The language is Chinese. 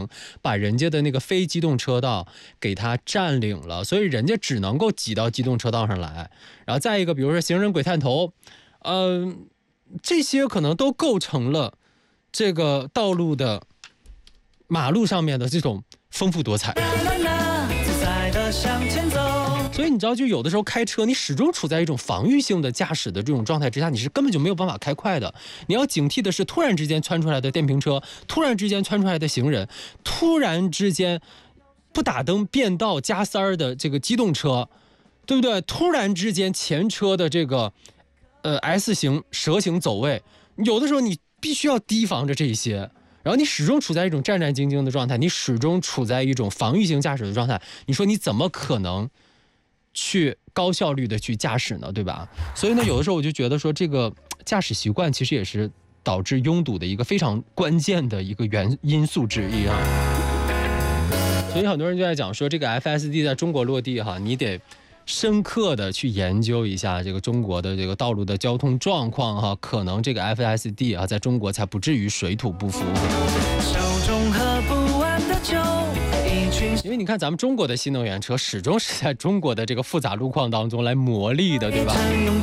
行，把人家的那个非机动车道给它占领了，所以人家只能够挤到机动车道上来。然后再一个，比如说行人轨探头，这些可能都构成了这个道路的马路上面的这种丰富多彩。所以你知道，就有的时候开车，你始终处在一种防御性的驾驶的这种状态之下，你是根本就没有办法开快的。你要警惕的是突然之间窜出来的电瓶车，突然之间窜出来的行人，突然之间不打灯变道加塞儿的这个机动车，对不对？突然之间前车的这个S 型蛇形走位，有的时候你必须要提防着这些。然后你始终处在一种战战兢兢的状态，你始终处在一种防御性驾驶的状态，你说你怎么可能去高效率的去驾驶呢，对吧？所以呢，有的时候我就觉得说，这个驾驶习惯其实也是导致拥堵的一个非常关键的一个因素之一啊。所以很多人就在讲说，这个 FSD 在中国落地哈，你得深刻的去研究一下这个中国的这个道路的交通状况哈，可能这个 FSD 啊，在中国才不至于水土不服。因为你看咱们中国的新能源车始终是在中国的这个复杂路况当中来磨砺的，对吧？